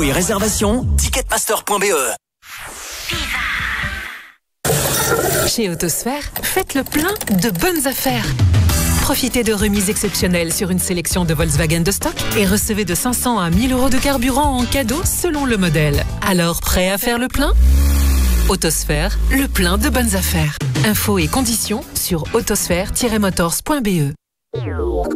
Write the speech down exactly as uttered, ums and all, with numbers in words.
et réservation, ticketmaster point b e. Chez Autosphère, faites le plein de bonnes affaires. Profitez de remises exceptionnelles sur une sélection de Volkswagen de stock et recevez de cinq cents à mille euros de carburant en cadeau selon le modèle. Alors, prêt à faire le plein? Autosphère, le plein de bonnes affaires. Infos et conditions sur autosphère tiret motors point b e.